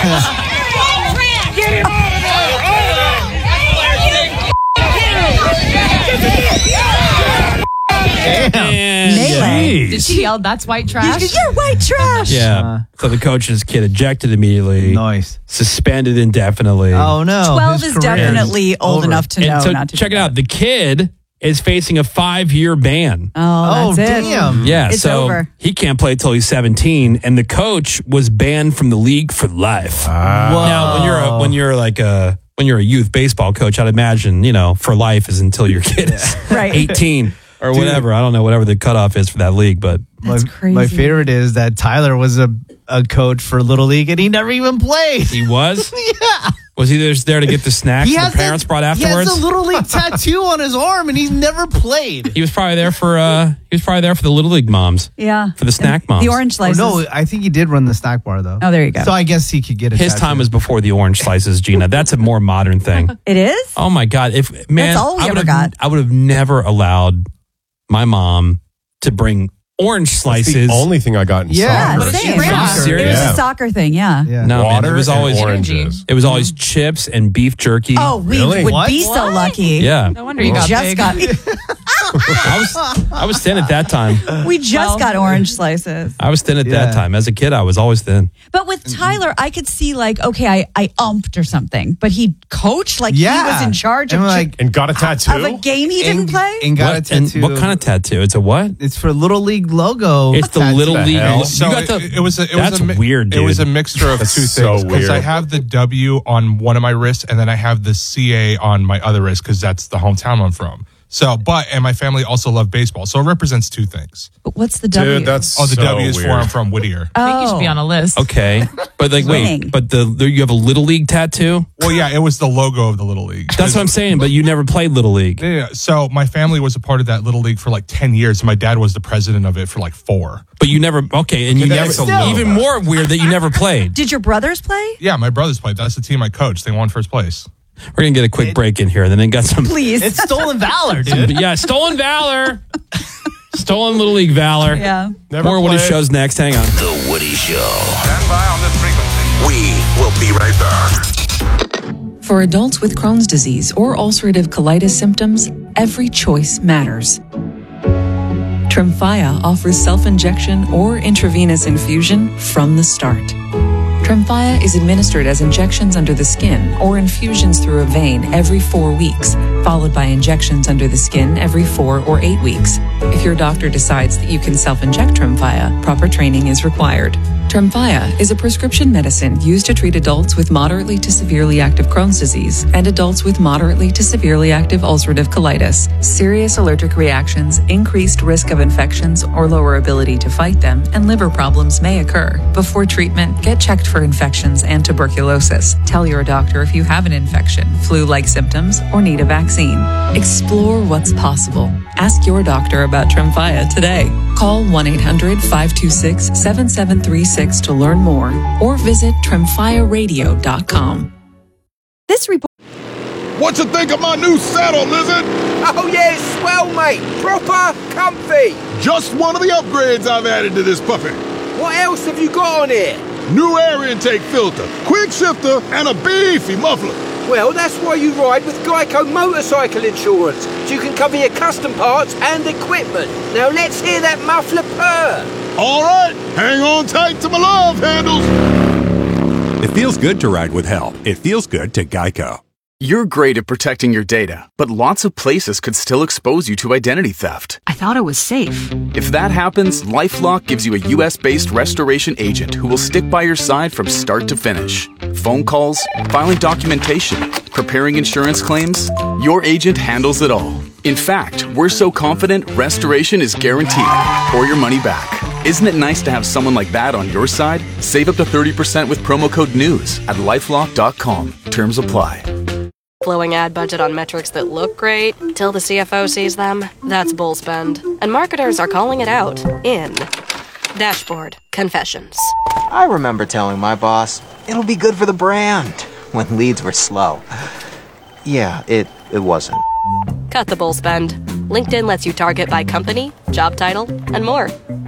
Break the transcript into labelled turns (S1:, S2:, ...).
S1: Get him out of
S2: Damn.
S3: Melee.
S4: Did she yell, "That's white trash"?
S3: You're white trash.
S2: Yeah. So the coach and his kid ejected immediately.
S5: Nice.
S2: Suspended indefinitely.
S5: Oh, no.
S3: 12
S5: His
S3: is
S5: career
S3: definitely old
S5: over.
S3: enough to know
S2: And so
S3: not to
S2: check
S3: do
S2: it out. The kid is facing a 5-year ban.
S3: Oh, that's it.
S5: damn.
S2: Yeah,
S3: It's
S2: so
S3: over.
S2: he can't play till he's 17, and the coach was banned from the league for life.
S5: Whoa.
S2: Now, when you're a youth baseball coach, I'd imagine for life is until your kid is
S3: Right.
S2: 18 or whatever. I don't know whatever the cutoff is for that league, but
S3: That's crazy.
S5: My favorite is that Tyler was a coach for Little League and he never even played.
S2: he was.
S5: Yeah.
S2: Was he just there to get the snacks the parents brought afterwards?
S5: He has a Little League tattoo on his arm and he's never played.
S2: He was probably there for the Little League moms.
S3: Yeah.
S2: For the snack moms.
S3: The orange
S5: Oh,
S3: slices.
S5: no, I think he did run the snack bar though.
S3: Oh, there you go.
S5: So I guess he could get a
S2: His
S5: tattoo.
S2: time was before the orange slices, Gina. That's a more modern thing.
S3: It is?
S2: Oh my God!
S3: That's all we
S2: I
S3: ever
S2: would
S3: got.
S2: I would have never allowed my mom to bring orange
S6: That's
S2: slices.
S6: the only thing I got in
S3: Yeah,
S6: soccer.
S3: same.
S2: Serious?
S3: It was
S6: Yeah.
S3: a soccer thing, yeah.
S2: No, man,
S6: Water
S2: it was
S6: and
S2: always
S6: oranges.
S2: It was always chips and beef jerky.
S3: Oh, we
S6: Really?
S3: would
S5: What?
S3: be so lucky.
S2: yeah.
S4: No wonder you got
S3: Just
S4: big.
S3: got
S2: I was thin at that time.
S3: we just got orange slices.
S2: I was thin at
S5: Yeah.
S2: that time. As a kid, I was always thin.
S3: But with Tyler, I could see okay, I umped or something, but he coached he was in charge of,
S6: And got a tattoo?
S3: of a game he didn't play.
S5: And got a
S2: What? And
S5: tattoo.
S2: what kind of tattoo? It's a what?
S5: It's for Little League logo.
S2: It's the
S5: tattoo.
S2: Little League.
S6: hell?
S2: You
S7: So
S2: got the.
S7: it was
S2: that's weird, dude.
S7: It was a mixture of
S6: That's
S7: two
S6: so
S7: things because
S6: weird.
S7: I have the W on one of my wrists and then I have the CA on my other wrist because that's the hometown I'm from. So, and my family also love baseball, so it represents two things.
S3: But what's the W?
S6: Dude, that's
S7: Oh, the
S6: so
S7: W is
S6: weird.
S7: for I'm from Whittier.
S4: I think you should be on a list.
S2: Okay, but
S3: Winning.
S2: but you have a Little League tattoo.
S7: Well, yeah, it was the logo of the Little League.
S2: That's what I'm saying. But you never played Little League.
S7: Yeah, so my family was a part of that Little League for 10 years. And my dad was the president of it for 4.
S2: But you never. Okay, and you never.
S6: That's a little
S2: Even
S6: bit.
S2: more weird that you never played.
S3: Did your brothers play?
S7: Yeah, my brothers played. That's the team I coached. They won first place.
S2: We're gonna get a quick break in here, and then got some.
S3: Please.
S5: It's stolen valor, dude.
S2: Yeah, stolen valor. Stolen Little League valor.
S3: Yeah.
S6: Never
S2: More Woody
S6: played.
S2: shows next. Hang on.
S8: The Woody Show. Stand by on this frequency. We will be right back.
S9: For adults with Crohn's disease or ulcerative colitis symptoms, every choice matters. Tremfya offers self-injection or intravenous infusion from the start. Tremfya is administered as injections under the skin or infusions through a vein every 4 weeks, followed by injections under the skin every 4 or 8 weeks. If your doctor decides that you can self-inject Tremfya, proper training is required. Tremfya is a prescription medicine used to treat adults with moderately to severely active Crohn's disease and adults with moderately to severely active ulcerative colitis. Serious allergic reactions, increased risk of infections or lower ability to fight them, and liver problems may occur. Before treatment, get checked for infections and tuberculosis. Tell your doctor if you have an infection, flu-like symptoms, or need a vaccine. Explore what's possible. Ask your doctor about Tremfya today. Call 1-800-526-7736 to learn more or visit tremfyaradio.com.
S3: This report.
S10: What you think of my new saddle, Lizard?
S1: Oh yeah, it's swell, mate. Proper comfy.
S10: Just one of the upgrades I've added to this puppy.
S1: What else have you got on here?
S10: New air intake filter, quick shifter, and a beefy muffler.
S1: Well, that's why you ride with Geico Motorcycle Insurance, so you can cover your custom parts and equipment. Now let's hear that muffler purr.
S10: All right, hang on tight to my love handles.
S8: It feels good to ride with help. It feels good to Geico.
S11: You're great at protecting your data, but lots of places could still expose you to identity theft.
S12: I thought it was safe.
S11: If that happens, LifeLock gives you a US-based restoration agent who will stick by your side from start to finish. Phone calls, filing documentation, preparing insurance claims, your agent handles it all. In fact, we're so confident restoration is guaranteed or your money back. Isn't it nice to have someone like that on your side? Save up to 30% with promo code NEWS at LifeLock.com. Terms apply.
S13: Blowing ad budget on metrics that look great till the CFO sees them? That's bull spend. And marketers are calling it out in Dashboard Confessions.
S14: I remember telling my boss, it'll be good for the brand, when leads were slow. Yeah, it wasn't.
S13: Cut the bull spend. LinkedIn lets you target by company, job title, and more.